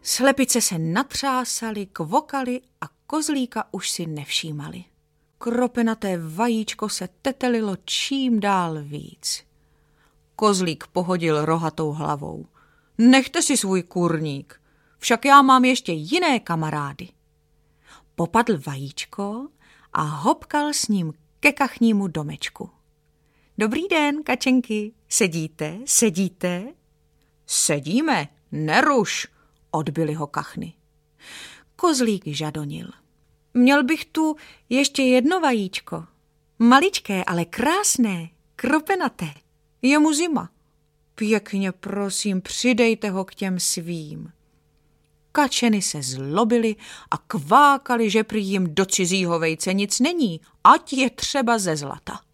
Slepice se natřásaly, kvokaly a kozlíka už si nevšímali. Kropenaté vajíčko se tetelilo čím dál víc. Kozlík pohodil rohatou hlavou. Nechte si svůj kurník, však já mám ještě jiné kamarády. Popadl vajíčko a hopkal s ním ke kachnímu domečku. Dobrý den, kačenky, sedíte? Sedíme, neruš, odbyly ho kachny. Kozlík žadonil. Měl bych tu ještě jedno vajíčko. Maličké, ale krásné, kropenaté. Je mu zima. Pěkně prosím, přidejte ho k těm svým. Kačeny se zlobily a kvákaly, že prý jim do cizího vejce nic není, ať je třeba ze zlata.